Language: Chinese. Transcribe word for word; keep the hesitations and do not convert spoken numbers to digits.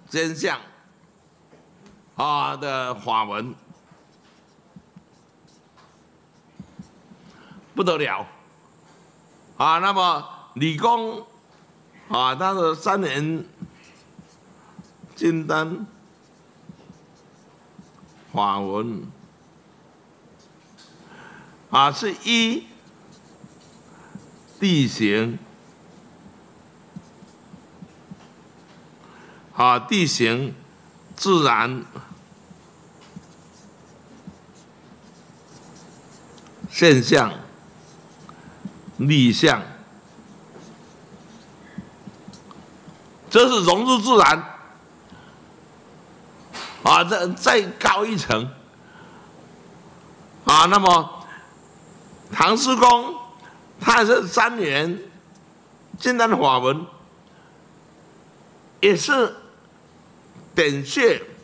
真相啊的法文，不得了啊！那么理工啊，他的三年金丹法文啊，是一地形啊，地形自然现象立项，这是融入自然啊，再再高一层啊。那么唐诗公他是三元金丹法文，也是点穴